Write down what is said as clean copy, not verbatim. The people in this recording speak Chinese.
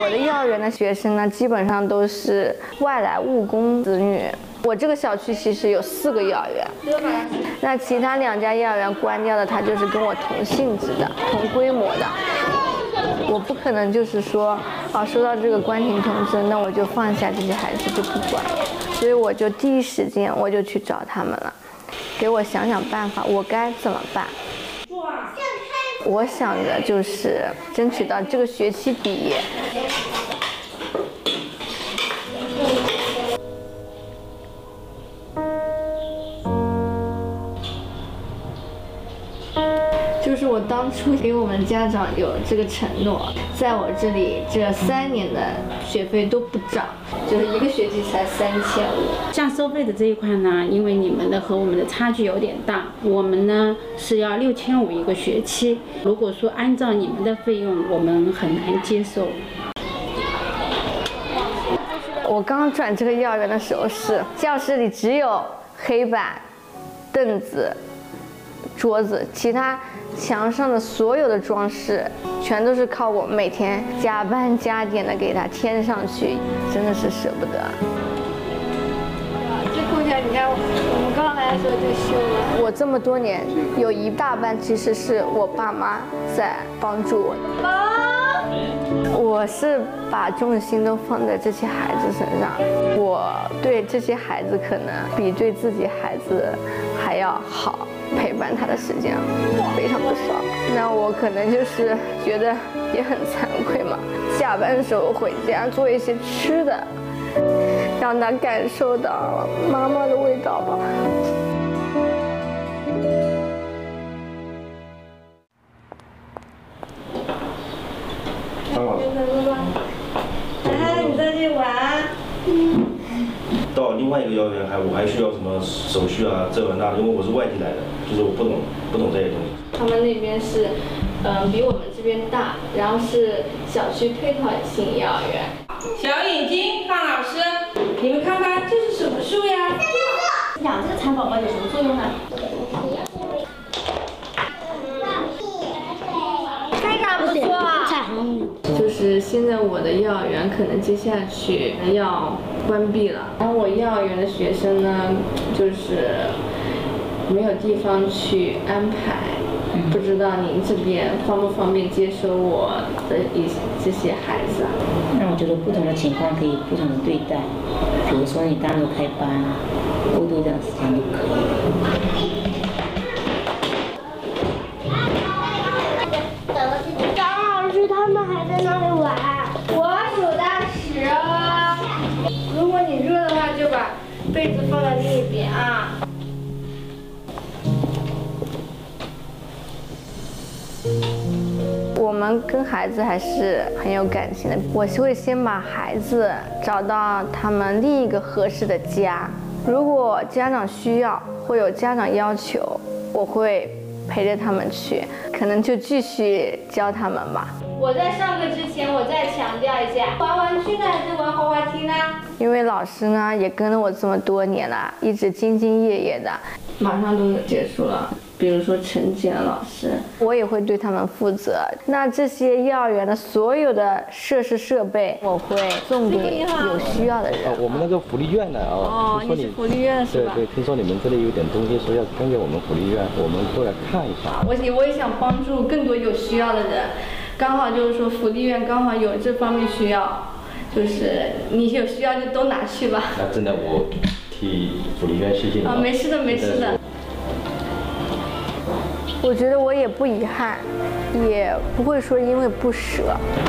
我的幼儿园的学生呢，基本上都是外来务工子女。我这个小区其实有4个幼儿园，那其他2家幼儿园关掉的，它就是跟我同性质的、同规模的。我不可能就是说，收到这个关停通知，那我就放下这些孩子就不管，所以我就第一时间我就去找他们了，给我想想办法，我该怎么办？我想着就是争取到这个学期毕业。就是我当初给我们家长有这个承诺，在我这里这3年的学费都不涨，就是1个学期才3500。 像收费的这一块呢，因为你们的和我们的差距有点大，我们呢是要65001个学期。如果说按照你们的费用，我们很难接受。 我刚转这个幼儿园的时候是教室里只有黑板、凳子、桌子，其他墙上的所有的装饰全都是靠我每天加班加点的给它添上去，真的是舍不得。这空调你看，我们刚来的时候就修了。我这么多年有一大半其实是我爸妈在帮助我。我是把重心都放在这些孩子身上，我对这些孩子可能比对自己孩子还要好，陪伴他的时间非常的少。那我可能就是觉得也很惭愧嘛，下班的时候回家做一些吃的，让他感受到妈妈的味道吧。 来，你在这里玩。 到另外一个幼儿园我还需要什么手续啊，这那，因为我是外地来的，就是我不懂这些东西。 他们那边是，比我们这边大，然后是小区配套型幼儿园。 小眼睛看老师，你们看看这是什么树呀？ 养这个蚕宝宝有什么作用呢？ 非常不错啊！就是现在我的幼儿园可能接下去要关闭了，然后我幼儿园的学生呢，就是没有地方去安排，不知道您这边方不方便接收我的这些孩子啊？ 那我觉得不同的情况可以不同的对待，比如说你当有开班，过渡一段时间就可以了。 他们还在那里玩。 我数到10。如果你热的话，就把被子放在另一边啊。我们跟孩子还是很有感情的，我会先把孩子找到他们另一个合适的家。如果家长需要或有家长要求，我会陪着他们去，可能就继续教他们吧。我在上课之前，我再强调一下，玩玩具呢还是玩滑滑梯呢？因为老师呢也跟了我这么多年了，一直兢兢业业的，马上都结束了。比如说陈简老师，我也会对他们负责。那这些幼儿园的所有的设施设备，我会送给有需要的人。 我们那个福利院呢你是福利院是吧？ 对，听说你们这里有点东西，说要捐给我们福利院，我们过来看一下。 我也想帮助更多有需要的人，刚好就是说福利院刚好有这方面需要，就是你有需要就都拿去吧。 那真的我替福利院谢谢你。 没事的，没事的。我觉得我也不遗憾，也不会说因为不舍。